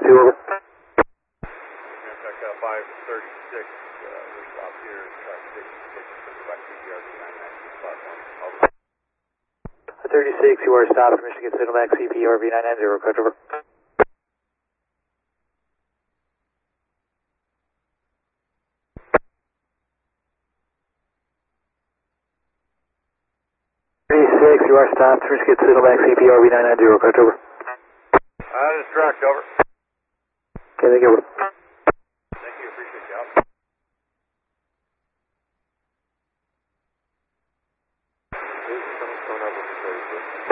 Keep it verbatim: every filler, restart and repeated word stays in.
two, over. Contact uh, five thirty-six, uh, we're stopped here, track six, back to C P R V nine nine six platform, over. thirty-six, you are stopped, Michigan Cinemax C P R V nine nine zero, correct, over. thirty-six, you are stopped, Michigan Cinemax C P R V nine nine zero, correct, over. Uh, this is tracked, over. Okay, thank you, over. Thank you, appreciate you out. Phone number for thirty-six.